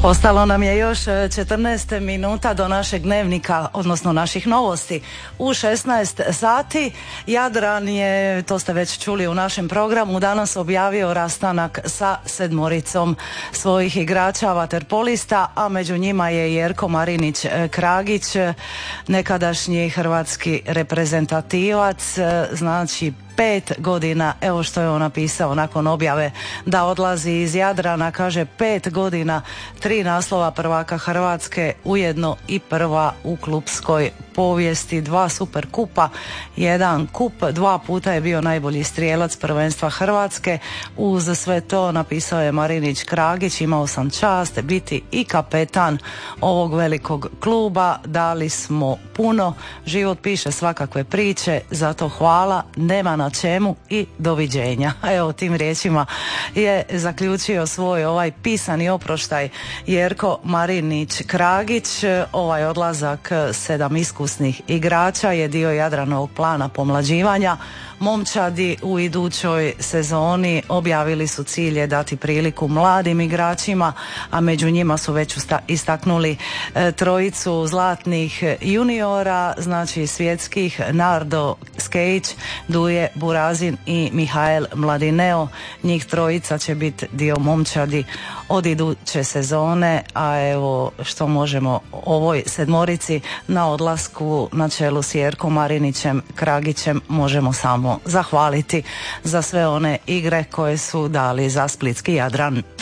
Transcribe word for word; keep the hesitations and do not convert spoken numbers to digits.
Ostalo nam je još četrnaest minuta do našeg dnevnika, odnosno naših novosti. U šesnaest sati Jadran je, to ste već čuli u našem programu, danas objavio rastanak sa sedmoricom svojih igrača vaterpolista, a među njima je Jerko Marinić Kragić, nekadašnji hrvatski reprezentativac, znači pet godina, evo što je on napisao nakon objave da odlazi iz Jadrana, kaže pet godina, tri naslova prvaka Hrvatske, ujedno i prva u klupskoj povijesti, dva super kupa, jedan kup, dva puta je bio najbolji strijelac prvenstva Hrvatske. Uz sve to napisao je Marinić Kragić, imao sam čast biti i kapetan ovog velikog kluba, dali smo puno, život piše svakakve priče, zato hvala, nema na čemu i doviđenja. Evo, tim riječima je zaključio svoj ovaj pisani oproštaj Jerko Marinić Kragić. Ovaj odlazak sedam iskusnih igrača je dio Jadranovog plana pomlađivanja. Momčadi u idućoj sezoni objavili su cilje dati priliku mladim igračima, a među njima su već istaknuli e, trojicu zlatnih juniora, znači svjetskih, Nardo Skejić, Duje Burazin i Mihael Mladineo. Njih trojica će biti dio momčadi od iduće sezone, a evo što možemo ovoj sedmorici na odlasku na čelu s Jerkom Marinićem Kragićem možemo samo zahvaliti za sve one igre koje su dali za splitski Jadran.